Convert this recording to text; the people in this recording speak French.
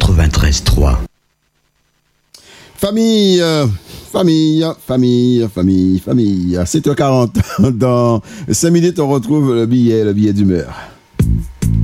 93.3. Famille. 7h40. Dans 5 minutes, on retrouve le billet d'humeur.